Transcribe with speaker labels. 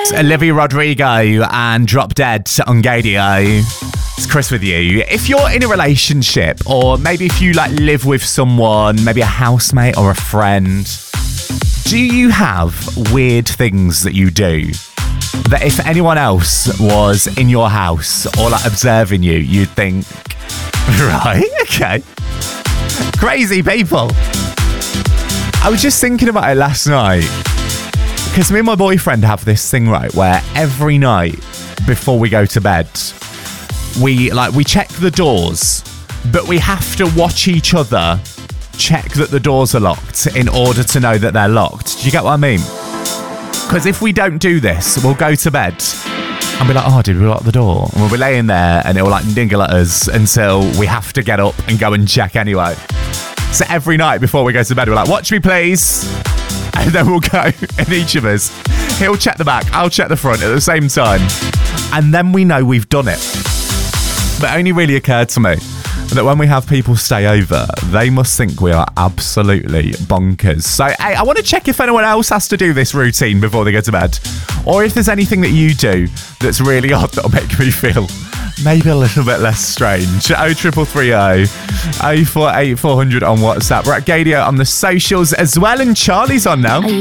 Speaker 1: Olivia Rodrigo and Drop Dead on Gadio. It's Chris with you. If you're in a relationship, or maybe if you live with someone, maybe a housemate or a friend, do you have weird things that you do that if anyone else was in your house or observing you, you'd think, right, okay, crazy people? I was just thinking about it last night because me and my boyfriend have this thing, right, where every night before we go to bed, we check the doors, but we have to watch each other check that the doors are locked in order to know that they're locked. Do you get what I mean? Because if we don't do this, we'll go to bed and be like, oh, did we lock the door? And we'll be laying there and it'll niggle at us until we have to get up and go and check anyway. So every night before we go to bed, we're like, watch me please. And then we'll go, and each of us, he'll check the back, I'll check the front at the same time. And then we know we've done it. But it only really occurred to me that when we have people stay over, they must think we are absolutely bonkers. So, hey, I want to check if anyone else has to do this routine before they go to bed. Or if there's anything that you do that's really odd that'll make me feel maybe a little bit less strange. 0330 048 400 on WhatsApp. We're at Gadio on the socials as well, and Charlie's on now.